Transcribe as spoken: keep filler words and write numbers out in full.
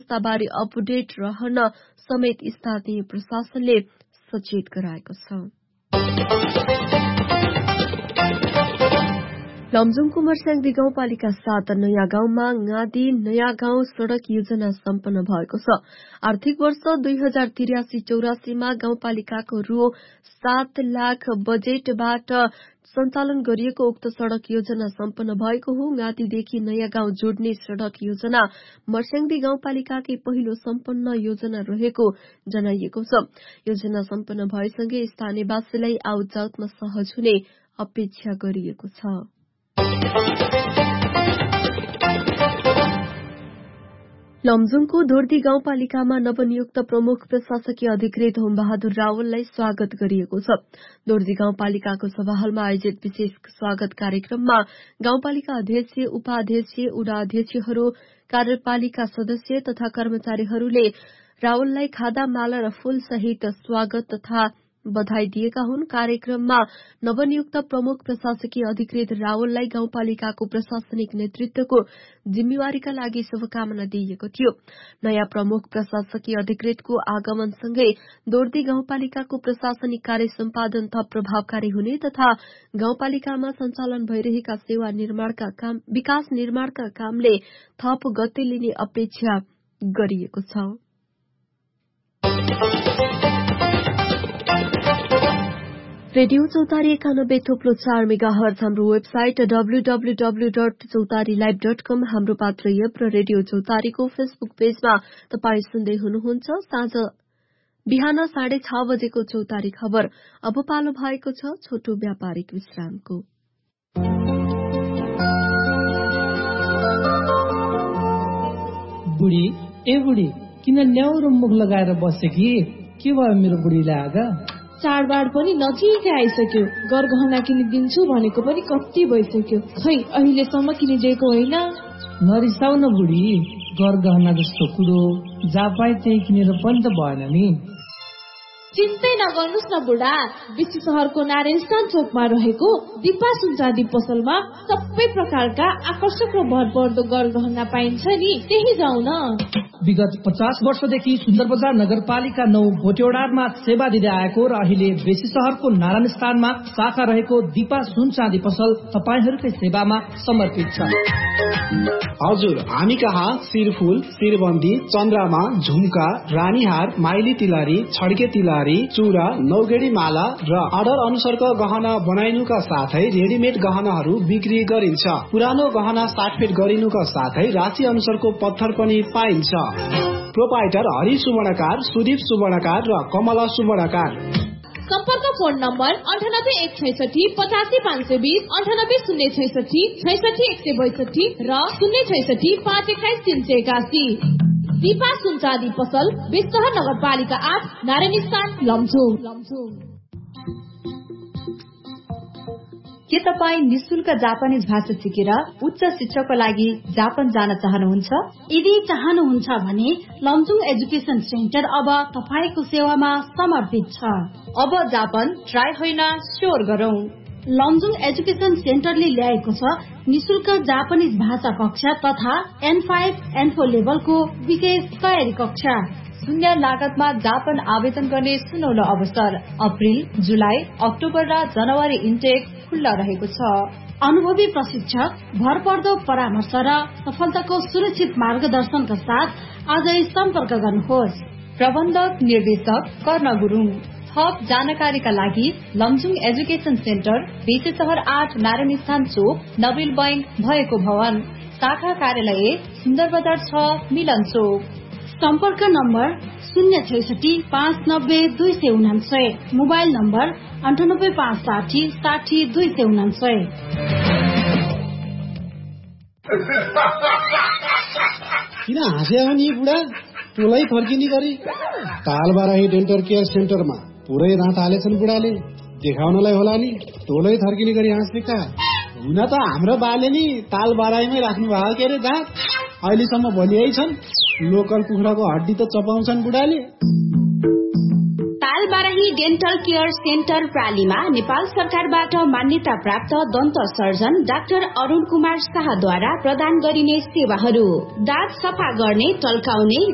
बारे अपडेट रहन समेत स्थानीय प्रशासनले सचेत गराएको छ। लमजुङको मर्स्याङदी गाउँपालिका सात नयाँ गाउँमा गादी नयाँ गाउँ सड़क योजना सम्पन्न भएको छ। आर्थिक वर्ष दुई हजार तिरासी चौरासीमा गाउँपालिकाको रु सात लाख बजेटबाट सञ्चालन गरिएको उक्त सड़क योजना सम्पन्न भएको हो। गादीदेखि नयाँ गाउँ जोड्ने सड़क योजना मर्स्याङदी गाउँपालिकाकै पहिलो सम्पन्न योजना रहेको जनाइएको छ। योजना सम्पन्न भएसँगै स्थानीयवासीलाई आउट जाउतमा सहज हुने अपेक्षा गरिएको छ। लमजुङको दोर्दी गाउँपालिकामा नवनियुक्त प्रमुख प्रशासकीय अधिकृत होमबहादुर रावललाई स्वागत गरिएको छ। दोर्दी गाउँपालिकाको सभाहालमा आयोजित विशेष स्वागत कार्यक्रममा गाउँपालिका अध्यक्ष, उपाध्यक्ष, उडा अध्यक्षहरू, कार्यपालिका सदस्य तथा कर्मचारीहरूले रावललाई खादा माला र फूल सहित स्वागत तथा बधाई दिएका हुन्। कार्यक्रममा नवनियुक्त प्रमुख प्रशासकीय अधिकृत रावललाई गाउँपालिकाको प्रशासनिक नेतृत्वको जिम्मेवारीका लागि शुभकामना दिइएको थियो। नयाँ प्रमुख प्रशासकीय अधिकृतको आगमनसँगै दोर्दी गाउँपालिकाको प्रशासनिक कार्य सम्पादन थप प्रभावकारी हुने तथा गाउँपालिकामा सञ्चालन भइरहेका सेवा निर्माणका काम विकास निर्माणका कामले थप गति लिने अपेक्षा गरिएको छ। रेडियो चौतारी एकानब्बे थोप्लो चार मेगा हर्ज हाम्रो website W W W dot चौतारी लाइभ डट कम हाम्रो पात्र एप र रेडियो चौतारीको फेसबुक पेजमा तपाईँ सुन्दै हुनुहुन्छ। साँझ बिहान साढे छ बजेको चौतारी खबर अब पालो भएको छ छोटो व्यापारिक विश्रामको। बुढी ए बुढी किन न्याउरो मुख लगाएर बसे कि के भयो मेरो बुढीलाई? आगा चाडबाड पनि नजिकै आइसक्यो। गरगहना किनिदिन्छु भनेको पनि कति भइसक्यो, खै अहिलेसम्म किनिदिएको होइन। नरिसाउ न बुढी, गरगहना जस्तो कुरो जहाँ पाए त्यही किनेर पनि त भएन नि। चिन्तै नगर्नुहोस् न बुढा, बेसी शहरको नारायण स्थान चोकमा रहेको दिपा सुनचाँदी पसलमा सबै प्रकारका आकर्षक र भरपर्दो गरगहना पाइन्छ नि, त्यही जाउँ न। विगत पचास वर्षदेखि सुन्दर बजार नगरपालिका नौ भोटेओडारमा सेवा दिँदै आएको र अहिले बेसी शहरको नारायण स्थानमा शाखा रहेको दिपा सुन चाँदी पसल तपाईहरूकै सेवामा समर्पित छ। हजुर, हामी कहाँ शिरफुल, शिरबन्दी, चन्द्रमा, झुम्का, रानीहार, माइली तिलहरी, छड्के तिलहरी, चूरा, नौगेडी माला र अर्डर अनुसारको गहना बनाइनुका साथै रेडिमेड गहनाहरू बिक्री गरिन्छ। पुरानो गहना साटफेट गरिनुका साथै राशि अनुसारको पत्थर पनि पाइन्छ। प्रोपाइटर हरि सुवर्णकार, सुदीप सुवर्णकार र कमला सुवर्णकार। सम्पर्क फोन नम्बर अन्ठानब्बे एक छैसठी पचासी पाँच सय बीस, अन्ठानब्बे शून्य छैसठी छैसठी एक सय बैसठी र शून्य छैसठी पाँच एक्काइस तीन सय एकासी। दिपा सुनचाँदी पसल, बेसहर नगरपालिका आठ, नारायण स्थान, लमजुङ। के तपाईँ निशुल्क जापानिज भाषा सिकेर उच्च शिक्षाको लागि जापान जान चाहनुहुन्छ? यदि चाहनुहुन्छ भने लमजुङ एजुकेशन सेन्टर अब तपाईको सेवामा समर्पित छ। अब जापान ट्राई होइन स्योर गरौं। लमजुङ एजुकेशन सेन्टरले ल्याएको छ निशुल्क जापानिज भाषा कक्षा तथा एन फाइभ एन फोर लेभलको विशेष तयारी कक्षा। शून्य लागतमा जापान आवेदन गर्ने सुनौलो अवसर। अप्रिल, जुलाई, अक्टोबर र जनवरी इन्टेक खुल्ला रहेको छ। अनुभवी प्रशिक्षक, भरपर्दो परामर्श र सफलताको सुरक्षित मार्गदर्शनका साथ आजै सम्पर्क गर्नुहोस्। प्रबन्धक निर्देशक कर्ण गुरुङ। थप जानकारीका लागि लमजुङ एजुकेशन सेन्टर, बेसी शहर आठ, नारायण स्थान चोक, नबिल बैंक भएको भवन, शाखा कार्यालय सुन्दर बजार छ, मिलन चोक। सम्पर्क नम्बर शून्य छैसठी पाँच नब्बे दुई सय उनासय, मोबाइल नम्बर अन्ठानब्बे पाँच साठी साठी दुई सय उनासय। किन हाँस्या नि बुढा? टोलै फर्किने गरी तालबाराही डेन्टल केयर सेन्टरमा पुरै रात हालेछन् बुढाले। देखाउनलाई होला नि, टोलै थर्किने गरी हाँसेका। हुन त हाम्रो बाले नि तालबाराहीमै राख्नु भएको के अरे दाँत, अहिलेसम्म भोलियै छन्। लोकल कुखुराको हड्डी त चपाउँछन् बुढाले। तालबाराही डेन्टल केयर सेन्टर प्रालीमा नेपाल सरकारबाट मान्यता प्राप्त दन्त सर्जन डाक्टर अरुण कुमार शाहद्वारा प्रदान गरिने सेवाहरू: दाँत सफा गर्ने, टल्काउने